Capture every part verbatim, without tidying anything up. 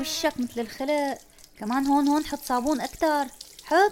وشك مثل الخلق. كمان هون هون حط صابون أكتر، حط.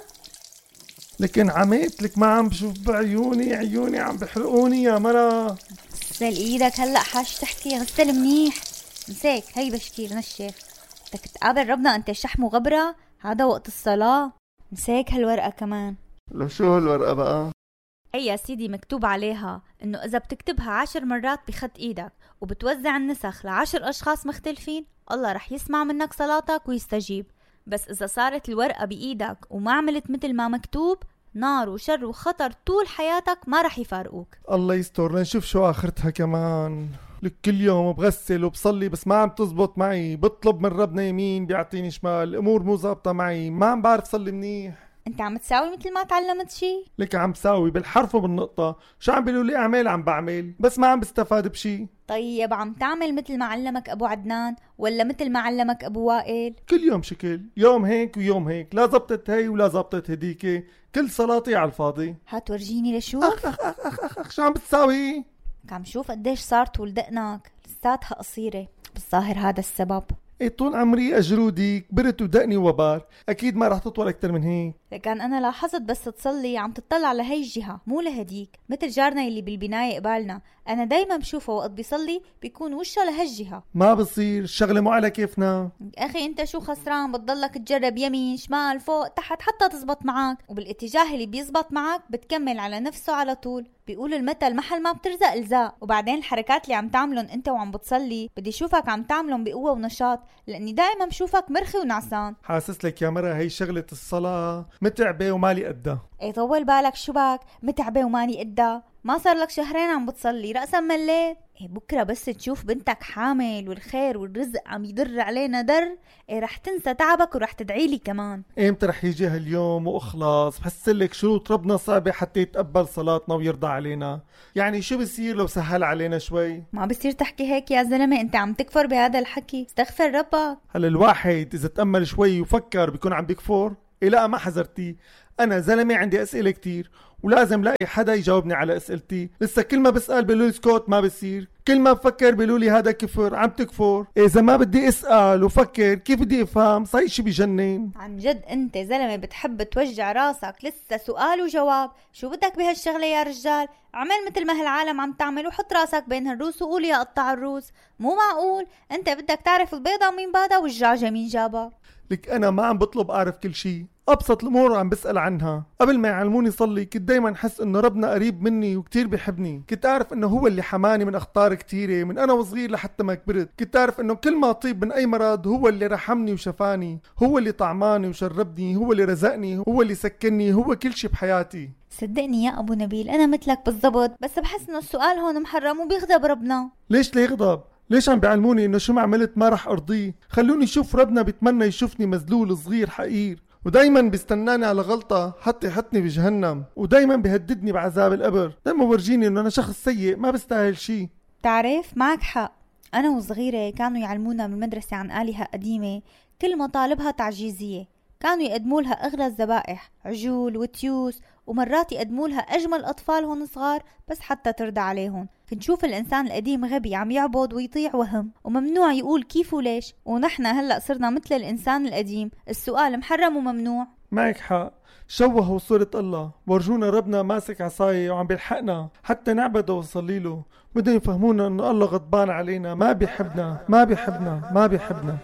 لكن عميت لك ما عم بشوف بعيوني، عيوني عم بحرقوني يا مرا. غسل ايدك هلأ حاج تحكي، غسل منيح. مساك هي بشكير نشف. بدك تقابل ربنا انت شحم وغبرة؟ هذا وقت الصلاة. مساك هالورقة كمان. لو شو هالورقة بقى؟ هي يا سيدي مكتوب عليها انه اذا بتكتبها عشر مرات بخط ايدك وبتوزع النسخ لعشر اشخاص مختلفين، الله رح يسمع منك صلاتك ويستجيب. بس اذا صارت الورقة بايدك وما عملت مثل ما مكتوب، نار وشر وخطر طول حياتك ما رح يفارقوك. الله يستر، لنشوف شو آخرتها كمان. لك كل يوم بغسل وبصلي بس ما عم تزبط معي، بطلب من ربنا يمين بيعطيني شمال، الأمور مو زابطة معي، ما عم بعرف صلي منيح. انت عم تساوي مثل ما تعلمت شي؟ لك عم ساوي بالحرف وبالنقطة، شو عم بيقولوا لي اعمل عم بعمل، بس ما عم بستفاد بشي. طيب عم تعمل مثل ما علمك ابو عدنان ولا مثل ما علمك ابو وائل؟ كل يوم شكل، يوم هيك ويوم هيك، لا زبطت هي ولا زبطت هديك، كل صلاتي على الفاضي. هات ورجيني لشوف. أخ أخ أخ أخ أخ, أخ شو عم بتساوي؟ عم شوف قديش صار طول دقنك، لساتها قصيرة، بالظاهر هذا السبب. ايه طول عمري اجرودي كبرت ودقني وبار، اكيد ما رح تطول اكتر من هيك. لكن انا لاحظت بس تصلي عم تطلع لهي الجهة مو لهديك، مثل جارنا اللي بالبناية قبالنا، انا دايما بشوفه وقت بيصلي بيكون وشه لهالجهة. ما بصير، الشغلة مو على كيفنا. اخي انت شو خسران؟ بتضلك تجرب يمين شمال فوق تحت حتى تزبط معك، وبالاتجاه اللي بيزبط معك بتكمل على نفسه على طول. بيقول المثل محل ما بترزق الزاق. وبعدين الحركات اللي عم تعملن انت وعم بتصلي بدي شوفك عم تعملن بقوة ونشاط، لاني دائما بشوفك مرخي ونعسان. حاسس لك يا مرة هي شغلة الصلاة متعبة ومالي قدها. ايه طول بالك، شو بك متعبة وماني قدها؟ ما صار لك شهرين عم بتصلي، رأسا مليت. ايه بكرة بس تشوف بنتك حامل والخير والرزق عم يدر علينا در، ايه رح تنسى تعبك ورح تدعيلي كمان. امتى رح يجي هاليوم واخلص؟ بحسلك شروط ربنا صعبة حتى يتقبل صلاتنا ويرضى علينا. يعني شو بصير لو سهل علينا شوي؟ ما بصير تحكي هيك يا زلمة، انت عم تكفر بهذا الحكي، استغفر ربك. هلا الواحد اذا تأمل شوي وفكر بيكون عم بيكفر. إيه لا ما حذرتي، أنا زلمة عندي أسئلة كتير ولازم لاقي حدا يجاوبني على أسئلتي. لسه كل ما بسأل بيقولوا لي سكوت ما بصير، كل ما بفكر بيقولوا لي هذا كفر عم تكفر. إذا ما بدي أسأل وفكر كيف بدي أفهم؟ صاير شي بجنن. عن جد أنت زلمة بتحب توجع راسك، لسه سؤال وجواب. شو بدك بهالشغلة يا رجال؟ عمل مثل ما هالعالم عم تعمل وحط راسك بين هالروس وقول يا قطع الروس. مو معقول انت بدك تعرف البيضة مين بادها والدجاجة مين جابها. لك أنا ما عم بطلب أعرف كل شي، أبسط الأمور عم بسأل عنها. قبل ما يعلموني صلي كنت دايما حس إنه ربنا قريب مني وكتير بيحبني. كنت أعرف إنه هو اللي حماني من أخطار كتيرة من أنا وصغير لحتى ما كبرت. كنت أعرف إنه كل ما أطيب من أي مرض هو اللي رحمني وشفاني، هو اللي طعماني وشربني، هو اللي رزقني، هو اللي سكنني، هو كل شي بحياتي. صدقني يا أبو نبيل أنا مثلك بالضبط، بس بحس إنه السؤال هون محرم وبيغضب ربنا. ليش ليغضب؟ ليش عم بيعلموني إنه شو ما عملت ما رح أرضيه؟ خلوني شوف ربنا بيتمنى يشوفني مذلول صغير حقير، ودايما بيستناني على غلطة حتى يحطني بجهنم، ودايما بيهددني بعذاب القبر، دايما ورجيني انه انا شخص سيء ما بستاهل شي. تعرف معك حق، انا وصغيرة كانوا يعلمونا بالمدرسة عن آلهة قديمة كل مطالبها تعجيزية، كانوا يقدموا لها اغلى الذبائح، عجول وتيوس، ومرات يقدموا لها اجمل اطفالهم صغار بس حتى ترضى عليهم. فنشوف الانسان القديم غبي عم يعبد ويطيع وهم، وممنوع يقول كيف وليش، ونحن هلأ صرنا مثل الانسان القديم، السؤال محرم وممنوع. معك حق، شوهوا صورة الله، ورجونا ربنا ماسك عصاية وعم بيلحقنا حتى نعبده ونصلي له. بدهم يفهمونا انه الله غضبان علينا، ما بيحبنا ما بيحبنا ما بيحبنا.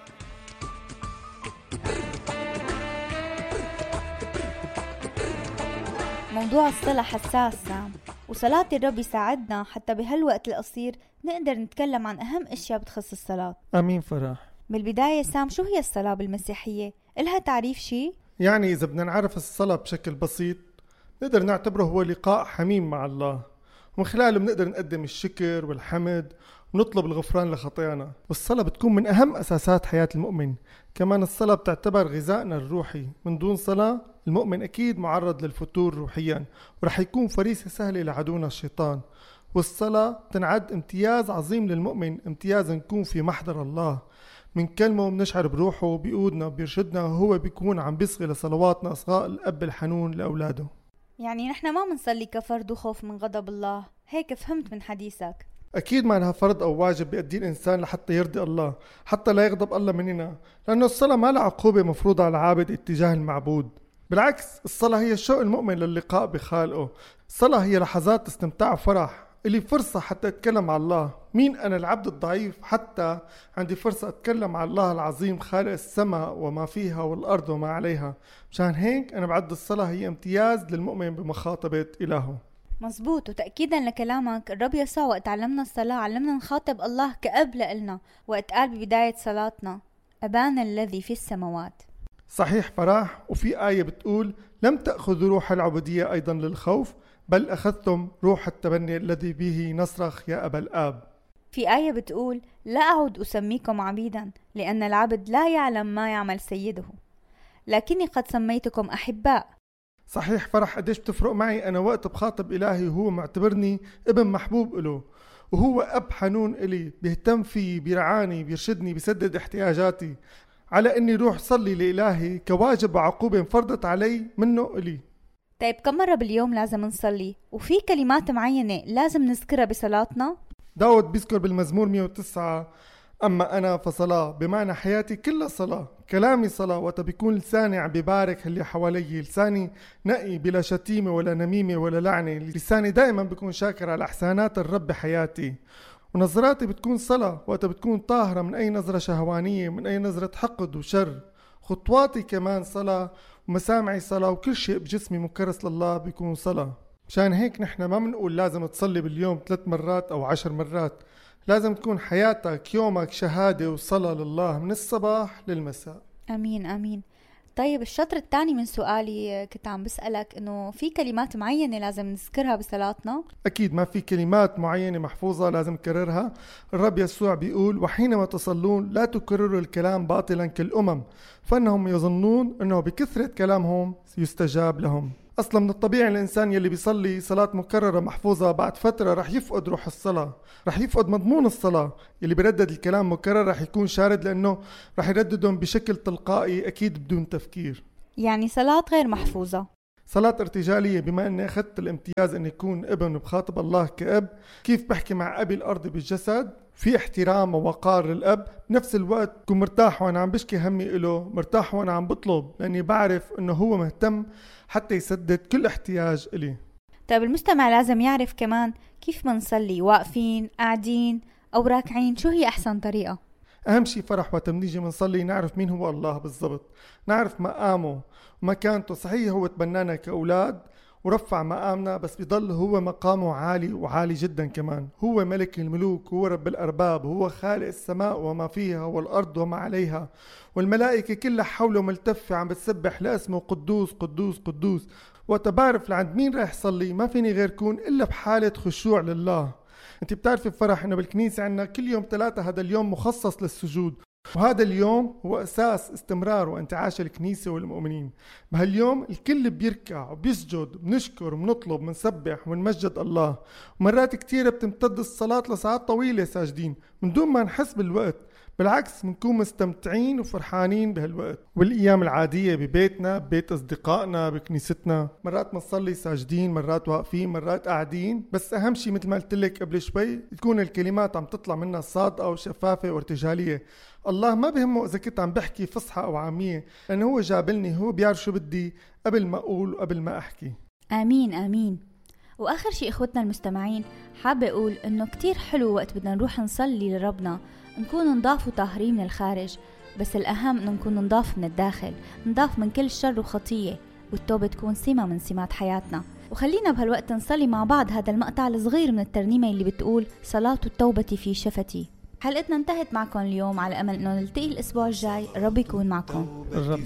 موضوع الصلاة حساس سام، وصلاة الرب يساعدنا حتى بهالوقت القصير نقدر نتكلم عن أهم أشياء بتخص الصلاة. أمين فرح. بالبداية سام، شو هي الصلاة بالمسيحية؟ إلها تعريف شي؟ يعني إذا بدنا نعرف الصلاة بشكل بسيط نقدر نعتبره هو لقاء حميم مع الله، ومن خلاله بنقدر نقدم الشكر والحمد ونطلب الغفران لخطايانا. والصلاة بتكون من أهم أساسات حياة المؤمن. كمان الصلاة بتعتبر غذائنا الروحي، من دون صلاة المؤمن أكيد معرض للفتور روحيا ورح يكون فريسة سهلة لعدونا الشيطان. والصلاة تنعد امتياز عظيم للمؤمن، امتياز نكون في محضر الله، من كلمه بنشعر بروحه بيقودنا وبيرشدنا، وهو بيكون عم بيصغي لصلواتنا إصغاء الأب الحنون لأولاده. يعني نحن ما منصلي كفرد وخوف من غضب الله، هيك فهمت من حديثك. أكيد ما لها فرض أو واجب بيأديه الإنسان لحتى يرضي الله، حتى لا يغضب الله مننا، لأنه الصلاة ما لها عقوبة مفروضة على العابد اتجاه المعبود. بالعكس، الصلاة هي شوق المؤمن للقاء بخالقه. الصلاة هي لحظات استمتاع وفرح، إلي فرصة حتى أتكلم مع الله. مين أنا العبد الضعيف حتى عندي فرصة أتكلم مع الله العظيم خالق السماء وما فيها والأرض وما عليها. مشان هيك أنا بعد الصلاة هي امتياز للمؤمن بمخاطبة إلهه. مزبوط. وتأكيدا لكلامك، الرب يسوع وقت علمنا الصلاة علمنا نخاطب الله كأب لإلنا، وقت قال ببداية صلاتنا أبانا الذي في السماوات. صحيح فرح. وفي آية بتقول لم تأخذوا روح العبودية أيضا للخوف، بل أخذتم روح التبني الذي به نصرخ يا أبا الآب. في آية بتقول لا أعود أسميكم عبيدا، لأن العبد لا يعلم ما يعمل سيده، لكني قد سميتكم أحباء. صحيح فرح. قديش بتفرق معي أنا وقت بخاطب إلهي وهو معتبرني ابن محبوب له، وهو أب حنون إلي، بيهتم فيه، بيرعاني، بيرشدني، بيسدد احتياجاتي، على أني روح صلي لإلهي كواجب وعقوبة انفرضت علي منه إلي. طيب كم مرة باليوم لازم نصلي؟ وفي كلمات معينة لازم نذكرها بصلاتنا؟ داود بيذكر بالمزمور مئة وتسعة أما أنا فصلاة، بمعنى حياتي كلها صلاة، كلامي صلاة، وقت بيكون لساني عم ببارك اللي حوالي، لساني نقي بلا شتيمة ولا نميمة ولا لعنة، لساني دائما بيكون شاكر على إحسانات الرب بحياتي. ونظراتي بتكون صلاة، وقت بتكون طاهرة من أي نظرة شهوانية، من أي نظرة حقد وشر. خطواتي كمان صلاة، ومسامعي صلاة، وكل شيء بجسمي مكرس لله بيكون صلاة. مشان هيك نحن ما بنقول لازم تصلي باليوم ثلاث مرات أو عشر مرات، لازم تكون حياتك يومك شهادة وصلاة لله من الصباح للمساء. أمين أمين. طيب الشطر الثاني من سؤالي كنت عم بسألك إنه في كلمات معينة لازم نذكرها بصلاتنا؟ أكيد ما في كلمات معينة محفوظة لازم نكررها. الرب يسوع بيقول وحينما تصلون لا تكرروا الكلام باطلا كالأمم، فإنهم يظنون أنه بكثرة كلامهم يستجاب لهم. أصلا من الطبيعي الإنسان يلي بيصلي صلاة مكررة محفوظة بعد فترة رح يفقد روح الصلاة، رح يفقد مضمون الصلاة. يلي بيردد الكلام مكرر رح يكون شارد، لأنه رح يرددهم بشكل تلقائي أكيد بدون تفكير. يعني صلاة غير محفوظة، صلاة ارتجالية. بما أني أخذت الامتياز أن يكون ابن وبخاطب الله كأب، كيف بحكي مع أبي الأرض بالجسد في احترام ووقار للأب، بنفس الوقت كون مرتاح وأنا عم بشكي همي إله، مرتاح وأنا عم بطلب، لأني بعرف أنه هو مهتم حتى يسدد كل احتياج إلي. طيب المستمع لازم يعرف كمان كيف منصلي، واقفين، قاعدين أو راكعين، شو هي أحسن طريقة؟ أهم شيء فرح وقت منيجي منصلي نعرف مين هو الله بالضبط، نعرف مقامه ومكانته. صحيح هو تبنانا كأولاد ورفع مقامنا، بس بيضل هو مقامه عالي وعالي جدا كمان. هو ملك الملوك، هو رب الأرباب، هو خالق السماء وما فيها والأرض وما عليها، والملائكة كلها حوله ملتفة عم بتسبح لاسمه قدوس قدوس قدوس. وتبعرف لعند مين رايح صلي، ما فيني غير كون إلا بحالة خشوع لله. انت بتعرفي فرح انه بالكنيسة عندنا كل يوم ثلاثة هذا اليوم مخصص للسجود، وهذا اليوم هو أساس استمرار وانتعاش الكنيسة والمؤمنين. بهاليوم الكل بيركع وبيسجد، بنشكر وبنطلب بنسبح ونمجد الله. ومرات كتيرة بتمتد الصلاة لساعات طويلة ساجدين من دون ما نحس بالوقت، بالعكس منكون مستمتعين وفرحانين بهالوقت. والأيام العادية ببيتنا، ببيت أصدقائنا، بكنيستنا، مرات منصلي ساجدين، مرات واقفين، مرات قاعدين. بس أهم شيء مثل ما قلت لك قبل شوي تكون الكلمات عم تطلع منها صادقة وشفافة وارتجالية. الله ما بهمه إذا كنت عم بحكي فصحى أو عامية، لأنه هو جابلني، هو بيعرف شو بدي قبل ما أقول وقبل ما أحكي. آمين آمين. وآخر شيء إخوتنا المستمعين، حابة أقول إنه كتير حلو وقت بدنا نروح نصلي لربنا نكون نضاف وطاهرين من الخارج، بس الأهم إنه نكون نضاف من الداخل، نضاف من كل شر وخطية، والتوبة تكون سمة من سمات حياتنا. وخلينا بهالوقت نصلي مع بعض هذا المقطع الصغير من الترنيمة اللي بتقول صلاة التوبة في شفتي. حلقتنا انتهت معكم اليوم، على أمل إنه نلتقي الأسبوع الجاي. الرب يكون معكم. الرب